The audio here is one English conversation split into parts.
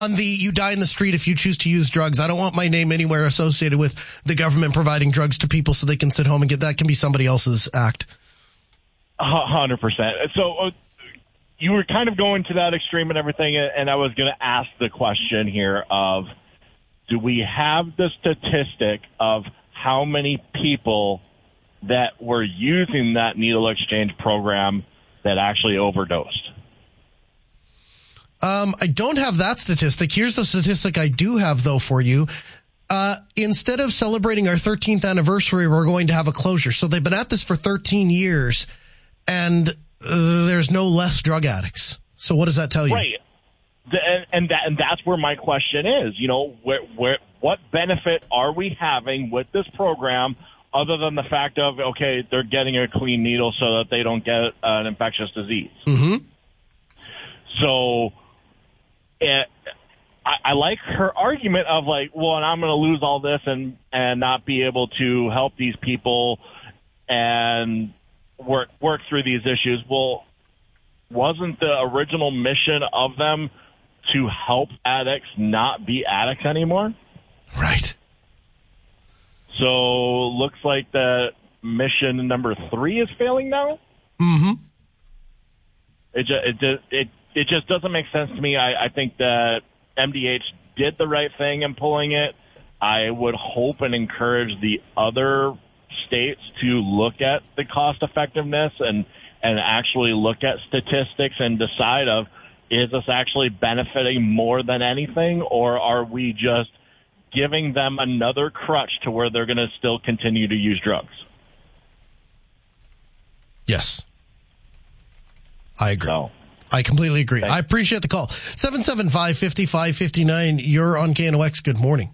On the you die in the street if you choose to use drugs. I don't want my name anywhere associated with the government providing drugs to people so they can sit home and get that. Can be somebody else's act. 100%. So you were kind of going to that extreme and everything, and I was going to ask the question here of, do we have the statistic of how many people that were using that needle exchange program that actually overdosed? I don't have that statistic. Here's the statistic I do have, though, for you. Instead of celebrating our 13th anniversary, we're going to have a closure. So they've been at this for 13 years, and there's no less drug addicts. So what does that tell you? Right. And that's where my question is. You know, what benefit are we having with this program other than the fact of, okay, they're getting a clean needle so that they don't get an infectious disease? Mm-hmm. So I like her argument of like, well, and I'm going to lose all this and not be able to help these people and work through these issues. Well, wasn't the original mission of them to help addicts not be addicts anymore? Right. So looks like the mission number 3 is failing now. Mm-hmm. It just doesn't make sense to me. I think that MDH did the right thing in pulling it. I would hope and encourage the other states to look at the cost effectiveness and actually look at statistics and decide of, is this actually benefiting more than anything, or are we just giving them another crutch to where they're going to still continue to use drugs? Yes. I agree. So, I completely agree. Thanks. I appreciate the call. 775-5559. You're on KNOX. Good morning.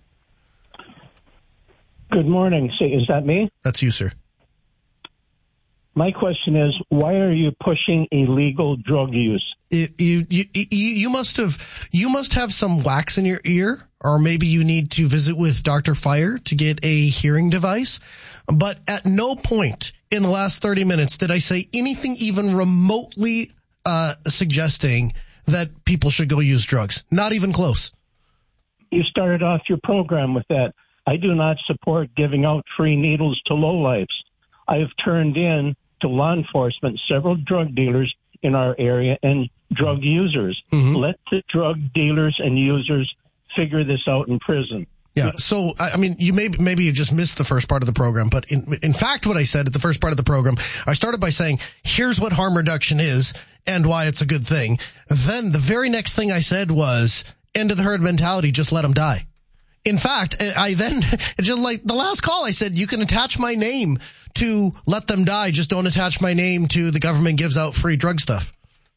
Good morning. Is that me? That's you, sir. My question is, why are you pushing illegal drug use? You must have some wax in your ear, or maybe you need to visit with Dr. Fire to get a hearing device. But at no point in the last 30 minutes did I say anything even remotely suggesting that people should go use drugs. Not even close. You started off your program with that. I do not support giving out free needles to lowlifes. I have turned in to law enforcement several drug dealers in our area and drug users. Mm-hmm. Let the drug dealers and users figure this out in prison. Yeah. So, I mean, maybe you just missed the first part of the program, but in fact, what I said at the first part of the program, I started by saying, here's what harm reduction is and why it's a good thing. Then the very next thing I said was, end of the herd mentality, just let them die. In fact, I then, just like the last call, I said, you can attach my name to let them die, just don't attach my name to the government gives out free drug stuff.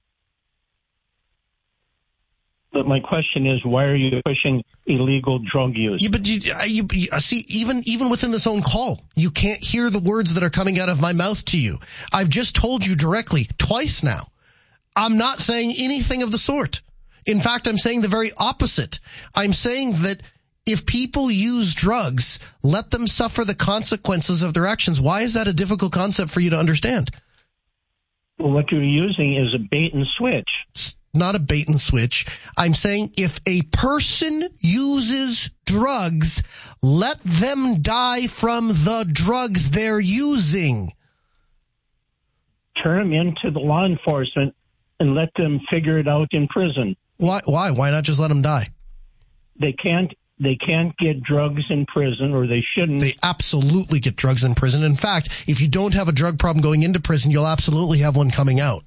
But my question is, why are you pushing illegal drug use? Yeah, but you see, even within this own call, you can't hear the words that are coming out of my mouth to you. I've just told you directly twice now. I'm not saying anything of the sort. In fact, I'm saying the very opposite. I'm saying that if people use drugs, let them suffer the consequences of their actions. Why is that a difficult concept for you to understand? Well, what you're using is a bait and switch. It's not a bait and switch. I'm saying if a person uses drugs, let them die from the drugs they're using. Turn them into the law enforcement and let them figure it out in prison. Why? Why not just let them die? They can't get drugs in prison, or they shouldn't. They absolutely get drugs in prison. In fact, if you don't have a drug problem going into prison, you'll absolutely have one coming out.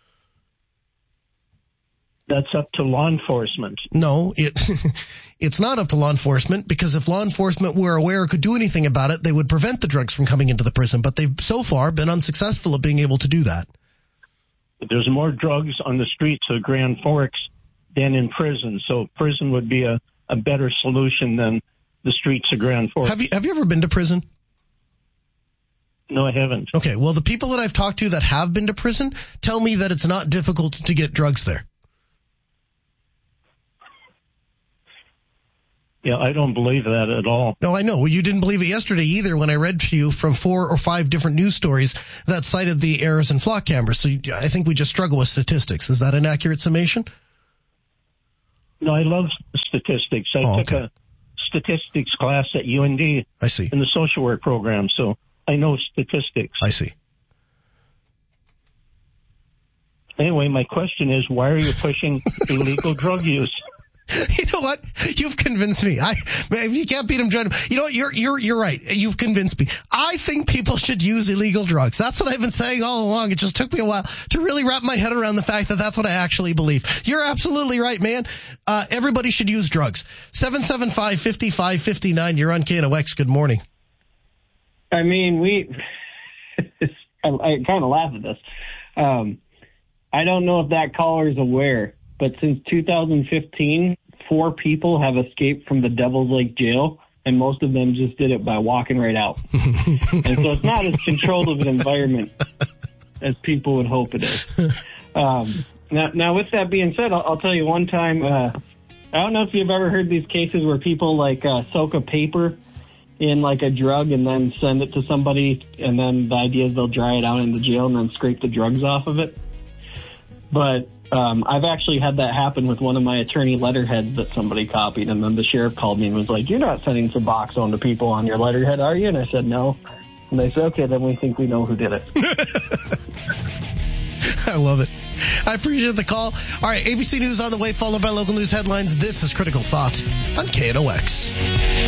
That's up to law enforcement. No, it's not up to law enforcement, because if law enforcement were aware or could do anything about it, they would prevent the drugs from coming into the prison. But they've so far been unsuccessful at being able to do that. There's more drugs on the streets of Grand Forks than in prison. So prison would be a better solution than the streets of Grand Forks. Have you ever been to prison? No, I haven't. Okay, well, the people that I've talked to that have been to prison tell me that it's not difficult to get drugs there. Yeah, I don't believe that at all. No, I know. Well, you didn't believe it yesterday either when I read to you from 4 or 5 different news stories that cited the errors in flock cameras. So I think we just struggle with statistics. Is that an accurate summation? No, I love statistics. I took a statistics class at UND. I see. In the social work program, so I know statistics. I see. Anyway, my question is, why are you pushing illegal drug use? You know what? You've convinced me. If you can't beat him, join him. You know what? You're right. You've convinced me. I think people should use illegal drugs. That's what I've been saying all along. It just took me a while to really wrap my head around the fact that that's what I actually believe. You're absolutely right, man. Everybody should use drugs. 775-5559. You're on KNOX. Good morning. I mean, I kind of laugh at this. I don't know if that caller is aware, but since 2015, 4 people have escaped from the Devil's Lake jail, and most of them just did it by walking right out. And so it's not as controlled of an environment as people would hope it is. Now, with that being said, I'll tell you one time, I don't know if you've ever heard these cases where people soak a paper in like a drug and then send it to somebody, and then the idea is they'll dry it out in the jail and then scrape the drugs off of it. But I've actually had that happen with one of my attorney letterheads that somebody copied, and then the sheriff called me and was like, "You're not sending Suboxone to people on your letterhead, are you?" And I said, "No." And they said, "Okay, then we think we know who did it." I love it. I appreciate the call. All right, ABC News on the way, followed by local news headlines. This is Critical Thought on KNOX.